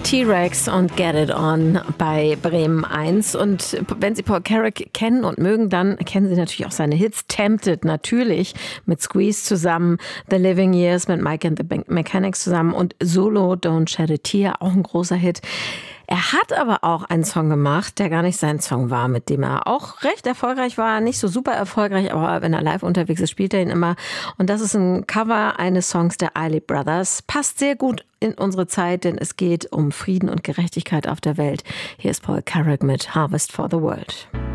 T-Rex und Get It On bei Bremen 1. Und wenn Sie Paul Carrack kennen und mögen, dann kennen Sie natürlich auch seine Hits. Tempted natürlich mit Squeeze zusammen, The Living Years mit Mike and the Mechanics zusammen und Solo, Don't Shed a Tear, auch ein großer Hit. Er hat aber auch einen Song gemacht, der gar nicht sein Song war, mit dem er auch recht erfolgreich war. Nicht so super erfolgreich, aber wenn er live unterwegs ist, spielt er ihn immer. Und das ist ein Cover eines Songs der Isley Brothers. Passt sehr gut in unsere Zeit, denn es geht um Frieden und Gerechtigkeit auf der Welt. Hier ist Paul Carrack mit Harvest for the World.